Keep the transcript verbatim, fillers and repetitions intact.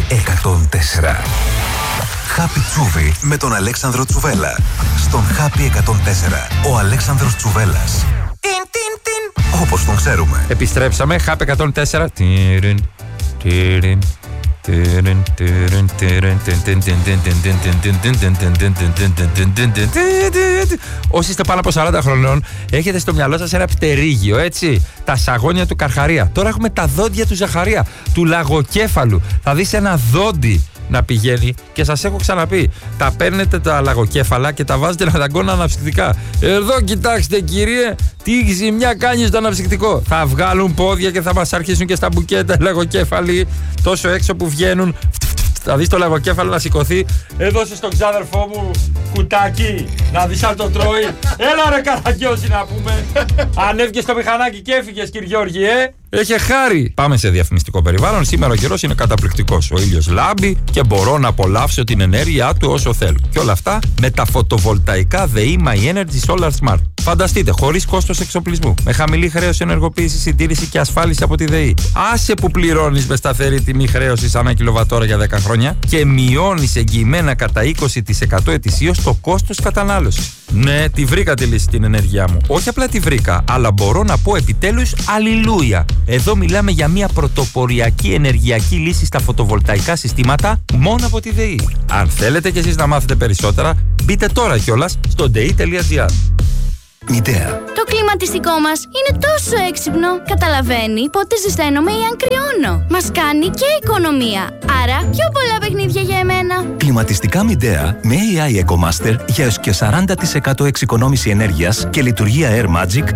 εκατόν τέσσερα. Happy Τσούβι με τον Αλέξανδρο Τσουβέλα. Στον Happy εκατόν τέσσερα. Ο Αλέξανδρος Τσουβέλας. Τιν, τιν, τιν. Όπως τον ξέρουμε. Επιστρέψαμε. Happy εκατόν τέσσερα. Όσοι είστε πάνω από σαράντα χρονών, έχετε στο μυαλό σας ένα πτερίγιο, έτσι. Τα σαγόνια του Καρχαρία. Τώρα έχουμε τα δόντια του Ζαχαρία, του λαγοκέφαλου. Θα δεις ένα δόντι να πηγαίνει και σας έχω ξαναπεί, τα παίρνετε τα λαγοκέφαλα και τα βάζετε να δαγκώνουν αναψυκτικά. Εδώ κοιτάξτε κύριε, τι ζημιά κάνει στο αναψυκτικό. Θα βγάλουν πόδια και θα μας αρχίσουν και στα μπουκέτα λαγοκέφαλοι, τόσο έξω που βγαίνουν. Θα δεις το λαγοκέφαλο να σηκωθεί. Έδωσε στον ξάδερφό μου κουτάκι να δεις αν το τρώει. Έλα ρε καραγκιόζη να πούμε. Ανέβηκες στο μηχανάκι και έφυγες κύριε Γιώργη, ε. Έχει χάρη. Πάμε σε διαφημιστικό περιβάλλον. Σήμερα ο καιρός είναι καταπληκτικός. Ο ήλιος λάμπει και μπορώ να απολαύσω την ενέργειά του όσο θέλω. Και όλα αυτά με τα φωτοβολταϊκά ΔΕΗ My Energy Solar Smart. Φανταστείτε, χωρίς κόστος εξοπλισμού, με χαμηλή χρέωση ενεργοποίηση, συντήρηση και ασφάλιση από τη ΔΕΗ. Άσε που πληρώνεις με σταθερή τιμή χρέωσης ανά κιλοβατόρα για δέκα χρόνια και μειώνεις εγγυημένα κατά είκοσι τοις εκατό ετησίως το κόστος κατανάλωσης. Ναι, τη βρήκα τη λύση στην ενέργειά μου. Όχι απλά τη βρήκα, αλλά μπορώ να πω επιτέλους αλληλούια. Εδώ μιλάμε για μια πρωτοποριακή ενεργειακή λύση στα φωτοβολταϊκά συστήματα μόνο από τη ΔΕΗ. Αν θέλετε κι εσείς να μάθετε περισσότερα, μπείτε τώρα κιόλας στο ντι ι τελεία τζι άρ. Μητέα. Το κλιματιστικό μας είναι τόσο έξυπνο. Καταλαβαίνει πότε ζεσταίνομαι ή αν κρυώνω. Μας κάνει και οικονομία. Άρα πιο πολλά παιχνίδια για εμένα. Κλιματιστικά Midea με έι άι EcoMaster για έως και σαράντα τοις εκατό εξοικονόμηση ενέργειας και λειτουργία Air Magic